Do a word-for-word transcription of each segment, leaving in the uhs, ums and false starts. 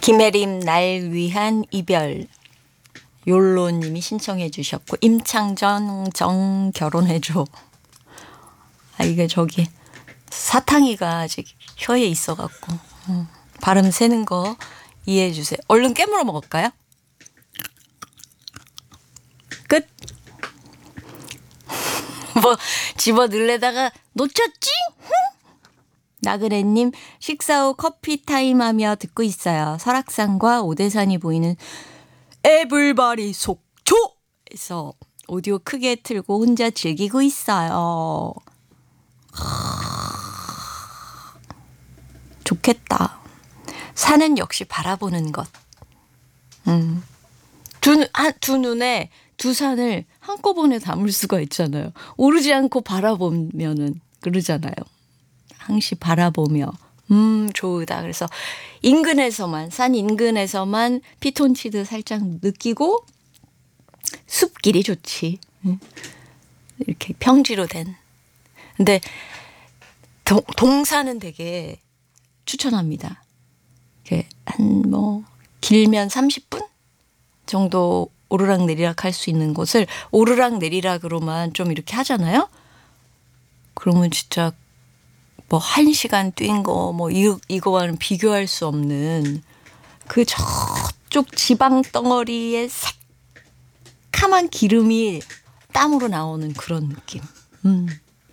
김혜림 날 위한 이별 욜로님이 신청해 주셨고 임창정 정 결혼해줘. 아 이게 저기 사탕이가 아직 혀에 있어갖고 음, 발음 새는 거 이해해 주세요. 얼른 깨물어 먹을까요? 끝. 뭐 집어 넣으려다가 놓쳤지? 나그네님 식사 후 커피 타임하며 듣고 있어요. 설악산과 오대산이 보이는 에블바리 속초에서 오디오 크게 틀고 혼자 즐기고 있어요. 좋겠다. 산은 역시 바라보는 것. 음. 두, 한, 두 눈에 두 산을 한꺼번에 담을 수가 있잖아요. 오르지 않고 바라보면은 그러잖아요. 항시 바라보며 음 좋으다. 그래서 인근에서만 산 인근에서만 피톤치드 살짝 느끼고 숲길이 좋지. 이렇게 평지로 된. 근데 동, 동산은 되게 추천합니다. 한 뭐 길면 삼십 분 정도 오르락 내리락 할 수 있는 곳을 오르락 내리락으로만 좀 이렇게 하잖아요. 그러면 진짜 뭐 한 시간 뛴 거 뭐 이거와는 비교할 수 없는 그 저쪽 지방 덩어리의 새카만 기름이 땀으로 나오는 그런 느낌. 음.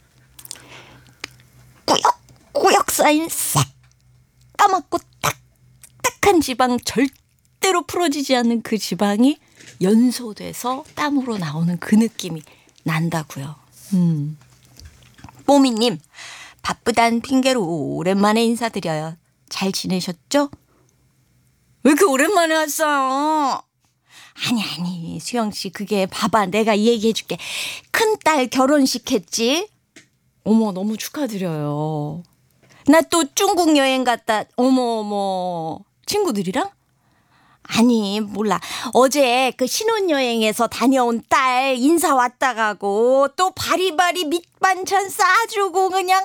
꾸역꾸역 쌓인 새까맣고 딱딱한 지방 절대로 풀어지지 않는 그 지방이 연소돼서 땀으로 나오는 그 느낌이 난다고요. 음. 뽀미님. 바쁘단 핑계로 오랜만에 인사드려요. 잘 지내셨죠? 왜 이렇게 오랜만에 왔어요? 아니 아니 수영씨 그게 봐봐 내가 이 얘기 해줄게. 큰딸 결혼식 했지? 어머 너무 축하드려요. 나 또 중국 여행 갔다 어머 어머 친구들이랑? 아니 몰라 어제 그 신혼여행에서 다녀온 딸 인사 왔다 가고 또 바리바리 밑반찬 싸주고 그냥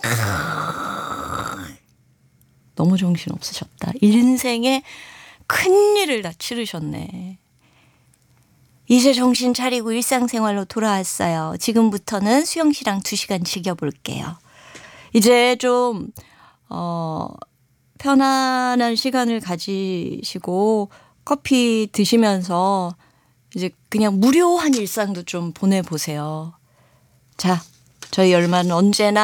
너무 정신없으셨다. 인생에 큰일을 다 치르셨네. 이제 정신 차리고 일상생활로 돌아왔어요. 지금부터는 수영씨랑 두 시간 즐겨볼게요. 이제 좀 어, 편안한 시간을 가지시고 커피 드시면서 이제 그냥 무료한 일상도 좀 보내보세요. 자, 저희 열마는 언제나